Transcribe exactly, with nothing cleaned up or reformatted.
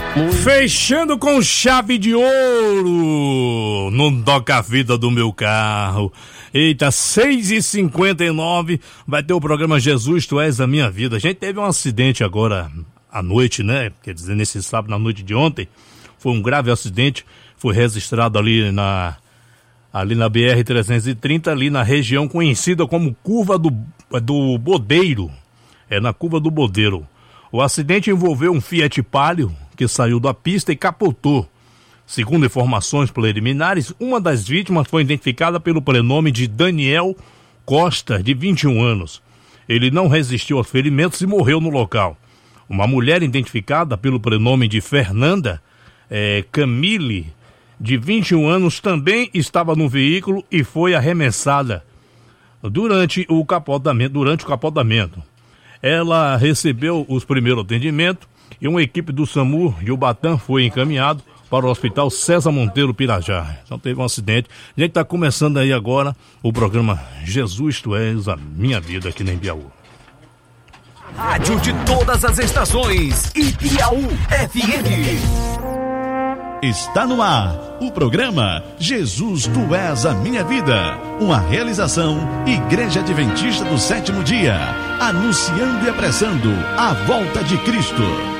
Fechando com chave de ouro, não toca a vida do meu carro. Eita, seis e cinquenta e nove, vai ter o programa Jesus, Tu És a Minha Vida. A gente teve um acidente agora à noite, né? Quer dizer, nesse sábado, na noite de ontem, foi um grave acidente, foi registrado ali na, ali na B R trezentos e trinta, ali na região conhecida como Curva do, do Bodeiro, é na Curva do Bodeiro. O acidente envolveu um Fiat Palio que saiu da pista e capotou. Segundo informações preliminares, uma das vítimas foi identificada pelo prenome de Daniel Costa, de vinte e um anos. Ele não resistiu aos ferimentos e morreu no local. Uma mulher identificada pelo prenome de Fernanda é, Camille, de vinte e um anos, também estava no veículo e foi arremessada durante o capotamento. Durante o capotamento. Ela recebeu os primeiros atendimentos e uma equipe do SAMU de Ubatã foi encaminhado para o Hospital César Monteiro Pirajá. Então teve um acidente. A gente está começando aí agora o programa Jesus, Tu És a Minha Vida aqui na Imbiaú. Rádio de todas as estações, Imbiaú F M. Está no ar o programa Jesus, Tu És a Minha Vida. Uma realização Igreja Adventista do Sétimo Dia, anunciando e apressando a volta de Cristo.